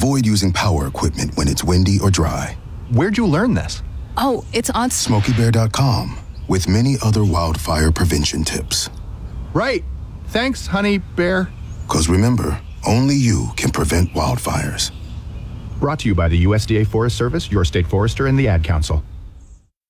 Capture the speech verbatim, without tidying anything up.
Avoid using power equipment when it's windy or dry. Where'd you learn this? Oh, it's on Smokey Bear dot com, with many other wildfire prevention tips. Right. Thanks, Honey Bear. Because remember, only you can prevent wildfires. Brought to you by the U S D A Forest Service, your state forester, and the Ad Council.